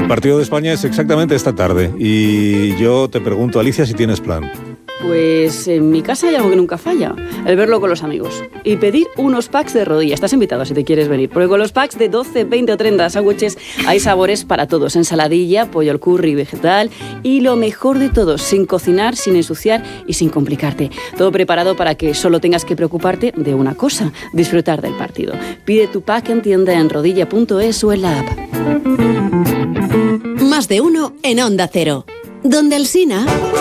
El partido de España es exactamente esta tarde y yo te pregunto, Alicia, si tienes plan. Pues en mi casa hay algo que nunca falla, el verlo con los amigos y pedir unos packs de rodilla. Estás invitado si te quieres venir, porque con los packs de 12, 20 o 30 sándwiches hay sabores para todos, ensaladilla, pollo al curry, vegetal y lo mejor de todo, sin cocinar, sin ensuciar y sin complicarte. Todo preparado para que solo tengas que preocuparte de una cosa, disfrutar del partido. Pide tu pack en tienda en rodilla.es o en la app. Más de uno en Onda Cero, donde Alsina...